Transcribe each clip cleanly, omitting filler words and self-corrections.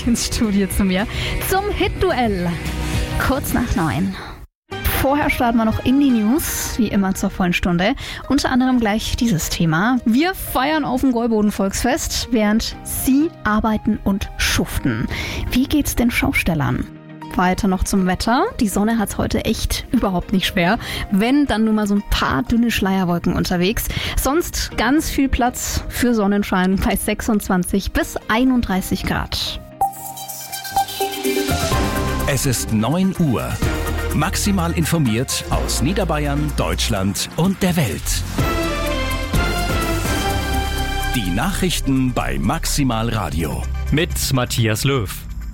gleich ins Studio zu mir zum Hit-Duell. Kurz nach 9. Vorher starten wir noch in die News, wie immer zur vollen Stunde. Unter anderem gleich dieses Thema. Wir feiern auf dem Gäuboden-Volksfest, während Sie arbeiten und schuften. Wie geht's den Schaustellern? Weiter noch zum Wetter. Die Sonne hat's heute echt überhaupt nicht schwer. Wenn, dann nur mal so ein paar dünne Schleierwolken unterwegs. Sonst ganz viel Platz für Sonnenschein bei 26 bis 31 Grad. Es ist 9 Uhr. Maximal informiert aus Niederbayern, Deutschland und der Welt. Die Nachrichten bei Maximal Radio. Mit Matthias Löw.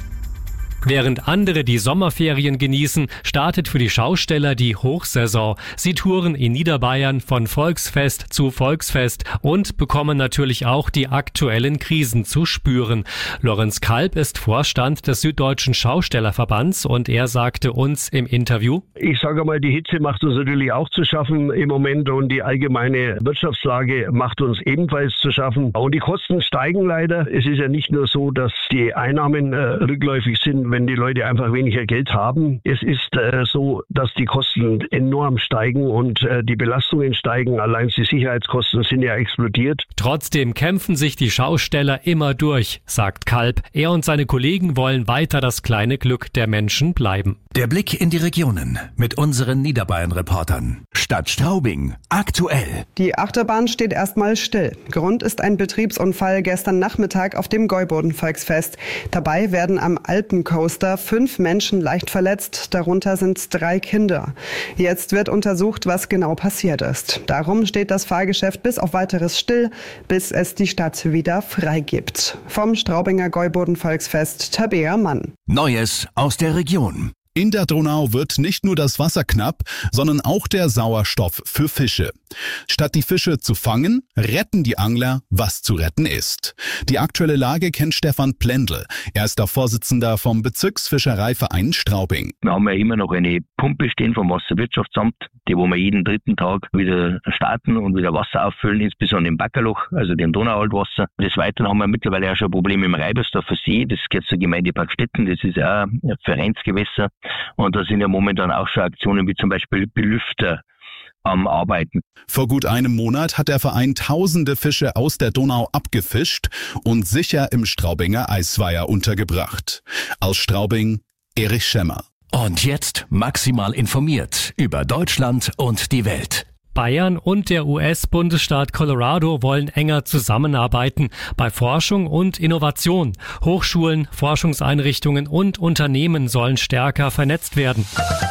Während andere die Sommerferien genießen, startet für die Schausteller die Hochsaison. Sie touren in Niederbayern von Volksfest zu Volksfest und bekommen natürlich auch die aktuellen Krisen zu spüren. Lorenz Kalb ist Vorstand des Süddeutschen Schaustellerverbands und er sagte uns im Interview: Ich sage mal, die Hitze macht uns natürlich auch zu schaffen im Moment und die allgemeine Wirtschaftslage macht uns ebenfalls zu schaffen. Und die Kosten steigen leider. Es ist ja nicht nur so, dass die Einnahmen rückläufig sind, wenn die Leute einfach weniger Geld haben. Es ist so, dass die Kosten enorm steigen und die Belastungen steigen. Allein die Sicherheitskosten sind ja explodiert. Trotzdem kämpfen sich die Schausteller immer durch, sagt Kalb. Er und seine Kollegen wollen weiter das kleine Glück der Menschen bleiben. Der Blick in die Regionen mit unseren Niederbayern-Reportern. Stadt Straubing, aktuell. Die Achterbahn steht erstmal still. Grund ist ein Betriebsunfall gestern Nachmittag auf dem Gäuboden-Volksfest. Dabei werden am Alpencoaster 5 Menschen leicht verletzt, darunter sind 3 Kinder. Jetzt wird untersucht, was genau passiert ist. Darum steht das Fahrgeschäft bis auf weiteres still, bis es die Stadt wieder freigibt. Vom Straubinger Gäuboden-Volksfest Tabea Mann. Neues aus der Region. In der Donau wird nicht nur das Wasser knapp, sondern auch der Sauerstoff für Fische. Statt die Fische zu fangen, retten die Angler, was zu retten ist. Die aktuelle Lage kennt Stefan Plendl. Er ist der Vorsitzender vom Bezirksfischereiverein Straubing. Wir haben ja immer noch eine Pumpe stehen vom Wasserwirtschaftsamt, die wo wir jeden 3. Tag wieder starten und wieder Wasser auffüllen, insbesondere im Backerloch, also dem Donauwaldwasser. Des Weiteren haben wir mittlerweile auch schon Probleme im Reibersdorfer See, das gehört zur Gemeinde Parkstetten, das ist ja auch ein Vereinsgewässer. Und da sind ja momentan auch schon Aktionen wie zum Beispiel Belüfter am Arbeiten. Vor gut einem Monat hat der Verein tausende Fische aus der Donau abgefischt und sicher im Straubinger Eisweiher untergebracht. Aus Straubing, Erich Schemmer. Und jetzt maximal informiert über Deutschland und die Welt. Bayern und der US-Bundesstaat Colorado wollen enger zusammenarbeiten bei Forschung und Innovation. Hochschulen, Forschungseinrichtungen und Unternehmen sollen stärker vernetzt werden.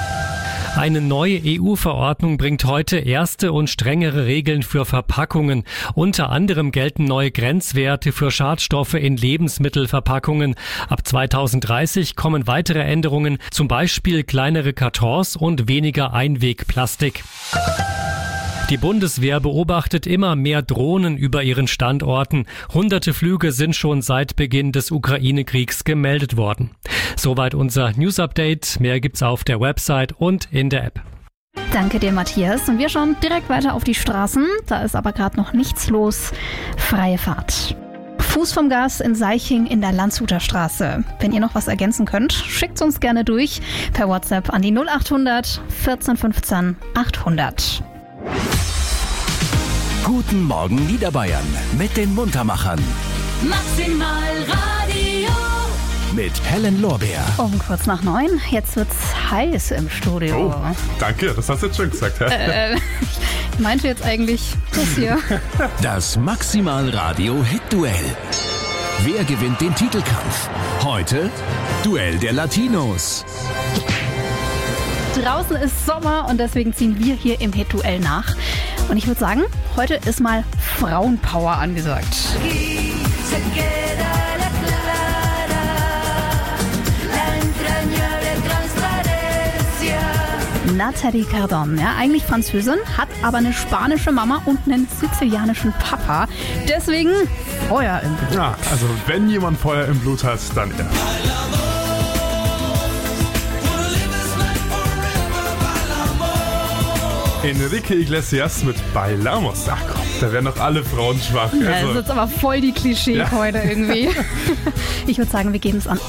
Eine neue EU-Verordnung bringt heute erste und strengere Regeln für Verpackungen. Unter anderem gelten neue Grenzwerte für Schadstoffe in Lebensmittelverpackungen. Ab 2030 kommen weitere Änderungen, zum Beispiel kleinere Kartons und weniger Einwegplastik. Die Bundeswehr beobachtet immer mehr Drohnen über ihren Standorten. Hunderte Flüge sind schon seit Beginn des Ukraine-Kriegs gemeldet worden. Soweit unser News-Update. Mehr gibt's auf der Website und in der App. Danke dir, Matthias. Und wir schauen direkt weiter auf die Straßen. Da ist aber gerade noch nichts los. Freie Fahrt. Fuß vom Gas in Seiching in der Landshuter Straße. Wenn ihr noch was ergänzen könnt, schickt's uns gerne durch per WhatsApp an die 0800 14 15 800. Guten Morgen Niederbayern mit den Muntermachern. Maximal Radio. Mit Helen Lorbeer. Um kurz nach 9. Jetzt wird's heiß im Studio. Oh, danke, das hast du jetzt schon gesagt. Ich meinte jetzt eigentlich das hier. Das Maximal Radio Hit-Duell. Wer gewinnt den Titelkampf? Heute Duell der Latinos. Draußen ist Sommer und deswegen ziehen wir hier im Hit-Duell nach. Und ich würde sagen, heute ist mal Frauenpower angesagt. Nathalie Cardon, ja, eigentlich Französin, hat aber eine spanische Mama und einen sizilianischen Papa. Deswegen Feuer im Blut. Ja, also wenn jemand Feuer im Blut hat, dann er. Enrique Iglesias mit Bailamos. Ach komm, da werden doch alle Frauen schwach. Ja, das ist jetzt aber voll die Klischee-Keule irgendwie. Ich würde sagen, wir geben es an